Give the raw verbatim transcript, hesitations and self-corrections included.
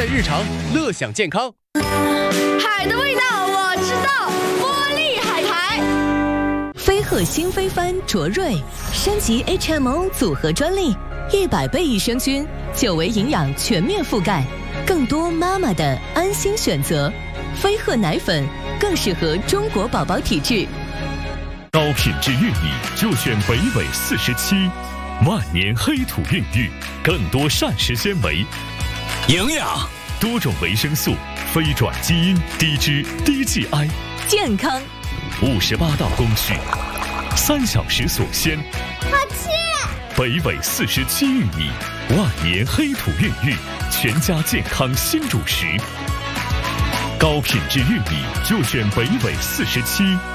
在日常，乐享健康。 海的味道我知道，玻璃海苔。 飞鹤新飞帆卓瑞升级 H M O 组合专利，一百倍益生菌，久维营养全面覆盖，更多妈妈的安心选择。飞鹤奶粉更适合中国宝宝体质。 高品质玉米就选北纬四十七，万年黑土孕育，更多膳食纤维、 营养、 多种维生素、非转基因、低脂、低 G I， 健康。 五十八道工序，三小时锁鲜。 好吃。 北纬四十七玉米，万年黑土孕育，全家健康新主食。高品质玉米就选北纬四十七。